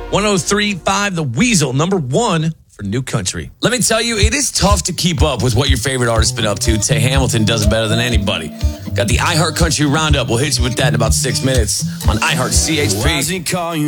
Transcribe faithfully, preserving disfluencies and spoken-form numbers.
one oh three point five The Weasel, number one for New Country. Let me tell you, it is tough to keep up with what your favorite artist's been up to. Tay Hamilton does it better than anybody. Got the iHeart Country Roundup. We'll hit you with that in about six minutes on iHeart C H P.